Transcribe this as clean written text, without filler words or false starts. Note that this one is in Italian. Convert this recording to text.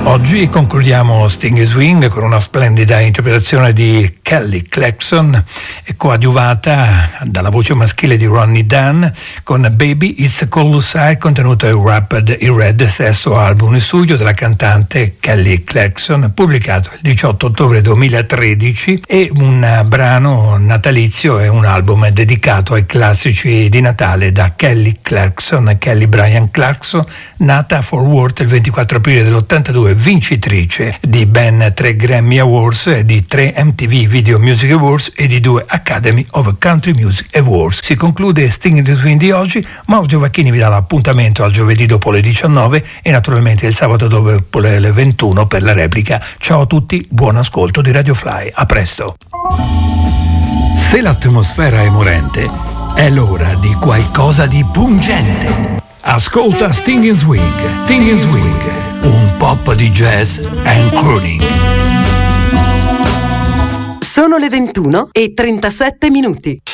Oggi concludiamo Sting Swing con una splendida interpretazione di Kelly Clarkson, coadiuvata dalla voce maschile di Ronnie Dunn con Baby It's Cold Side, contenuto in Wrapped in Red, stesso album in studio della cantante Kelly Clarkson, pubblicato il 18 ottobre 2013, e un brano natalizio e un album dedicato ai classici di Natale da Kelly Clarkson, Kelly Bryan Clarkson, nata a Fort Worth il 24 aprile dell'82, vincitrice di ben 3 Grammy Awards e di 3 MTV Video Music Awards e di 2 Academy of Country Music Awards. Si conclude Sting the Swing di oggi, Mauro Vacchini vi dà l'appuntamento al giovedì dopo le 19 e naturalmente il sabato dopo le 21 per la replica. Ciao a tutti, buon ascolto di Radio Fly, a presto. Se l'atmosfera è morente, è l'ora di qualcosa di pungente. Ascolta Sting and Swing, Sting and Swing, un pop di jazz and crooning. Sono le 21:37.